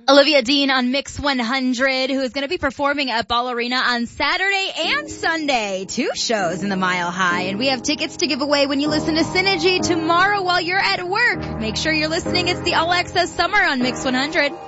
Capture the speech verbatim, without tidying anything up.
Olivia Dean on Mix one hundred, who is going to be performing at Ball Arena on Saturday and Sunday. Two shows in the Mile High. And we have tickets to give away when you listen to Synergy tomorrow while you're at work. Make sure you're listening. It's the All Access Summer on Mix one hundred.